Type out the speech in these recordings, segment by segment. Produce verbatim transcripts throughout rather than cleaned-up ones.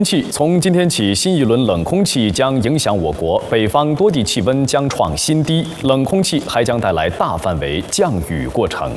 气从今天起，新一轮冷空气将影响我国，北方多地气温将创新低，冷空气还将带来大范围降雨过程。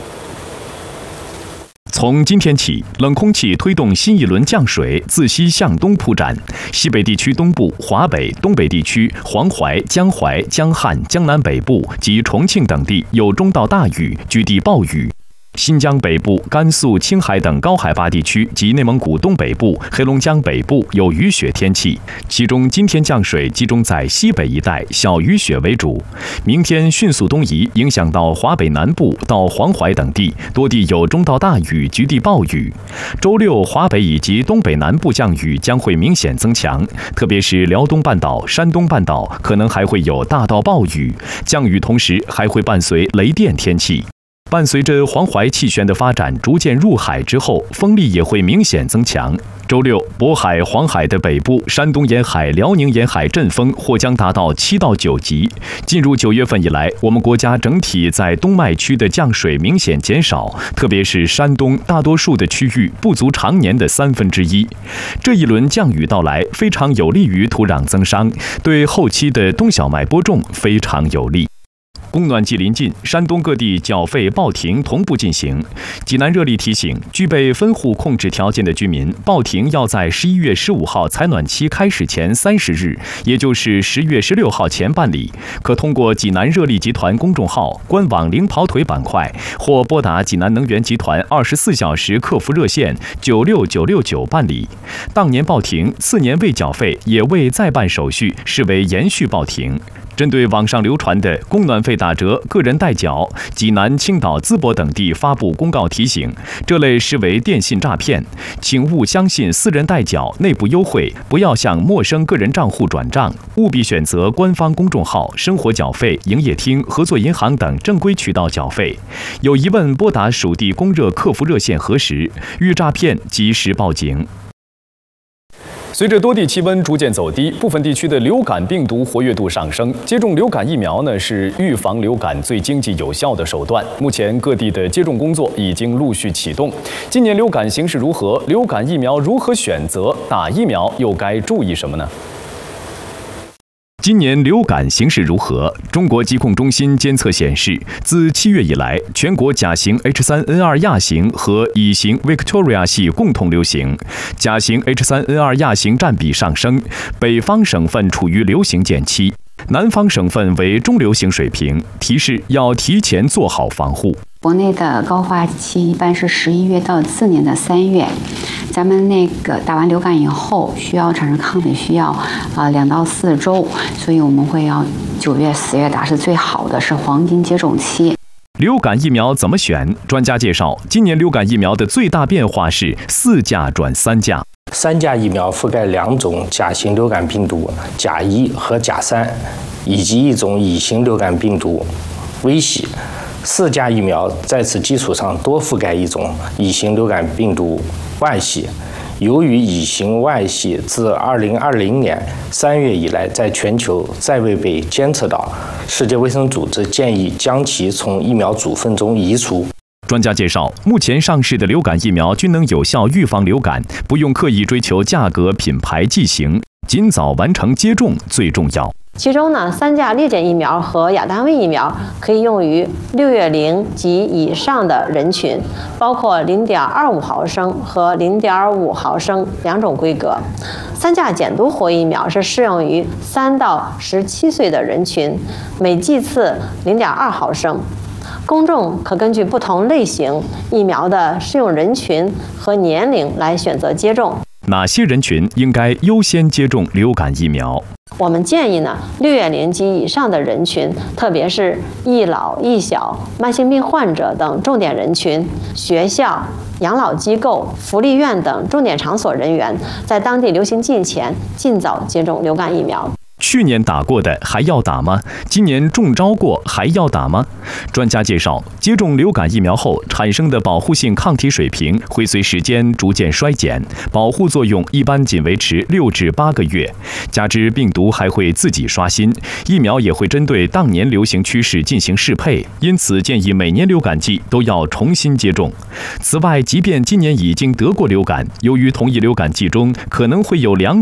从今天起，冷空气推动新一轮降水自西向东铺展，西北地区东部、华北、东北地区、黄淮、江淮、江汉、江南北部及重庆等地有中到大雨，局地暴雨。 新疆北部、甘肃、青海等高海拔地区及内蒙古东北部、黑龙江北部有雨雪天气，其中今天降水集中在西北一带，小雨雪为主。明天迅速东移，影响到华北南部到黄淮等地，多地有中到大雨，局地暴雨。周六，华北以及东北南部降雨将会明显增强，特别是辽东半岛、山东半岛可能还会有大到暴雨，降雨同时还会伴随雷电天气。 伴随着黄淮气旋的发展逐渐入海之后，风力也会明显增强。周六，渤海、黄海的北部、山东沿海、辽宁沿海阵风或将达到七到九级。进入九月份以来，我们国家整体在东脉区的降水明显减少，特别是山东大多数的区域不足常年的三分之一。这一轮降雨到来，非常有利于土壤增伤，对后期的冬小麦播种非常有利。 供暖季临近，山东各地缴费报停同步进行。济南热力提醒，具备分户控制条件的居民，报停要在十一月十五号采暖期开始前三十日，也就是十月十六号前办理。可通过济南热力集团公众号、官网零跑腿板块，或拨打济南能源集团二十四小时客服热线九六九六九办理。当年报停，次年未缴费也未再办手续，视为延续报停。 针对网上流传的供暖费打折、个人代缴，济南、青岛、淄博等地发布公告提醒，这类视为电信诈骗，请勿相信私人代缴、内部优惠，不要向陌生个人账户转账，务必选择官方公众号、生活缴费、营业厅、合作银行等正规渠道缴费。有疑问，拨打属地供热客服热线核实，遇诈骗及时报警。 随着多地气温逐渐走低，部分地区的流感病毒活跃度上升。接种流感疫苗呢，是预防流感最经济有效的手段。目前各地的接种工作已经陆续启动。今年流感形势如何？流感疫苗如何选择？打疫苗又该注意什么呢？ 今年流感形势如何？中国疾控中心监测显示，自七月以来，全国甲型 H 三 N 二 亚型和乙型 Victoria 系共同流行，甲型 H 三 N 二 亚型占比上升，北方省份处于流行减期，南方省份为中流行水平，提示要提前做好防护。 国内的高发期一般是十一月到次年的三月，咱们那个打完流感以后，需要产生抗体需要啊两到四周，所以我们会要九月、十月打是最好的，是黄金接种期。 流感疫苗怎么选？专家介绍，今年流感疫苗的最大变化是四价转三价。 三价疫苗覆盖两种甲型流感病毒甲一和甲三，以及一种乙型流感病毒 V 系。 四价疫苗在此基础上多覆盖一种乙型流感病毒 Y 系。由于乙型 Y 系自二零二零年三月以来在全球再未被监测到，世界卫生组织建议将其从疫苗组分中移除。 专家介绍，目前上市的流感疫苗均能有效预防流感，不用刻意追求价格、品牌、剂型，尽早完成接种最重要。 其中呢，三价裂检疫苗和亚单位疫苗可以用于六月龄及以上的人群，包括零点二五毫升和零点五毫升两种规格。三价减毒活疫苗是适用于三到十七岁的人群，每剂次零点二毫升。公众可根据不同类型疫苗的适用人群和年龄来选择接种。 哪些人群应该优先接种流感疫苗？ 我们建议呢，六月龄及以上的人群，特别是易老、易小、慢性病患者等重点人群，学校、养老机构、福利院等重点场所人员，在当地流行季前尽早接种流感疫苗。 去年打过的还要打吗？今年中招过还要打吗？专家介绍，接种流感疫苗后产生的保护性抗体水平会随时间逐渐衰减，保护作用一般仅维持六至八个月。加之病毒还会自己刷新，疫苗也会针对当年流行趋势进行适配，因此建议每年流感季都要重新接种。此外，即便今年已经得过流感，由于同一流感季中可能会有两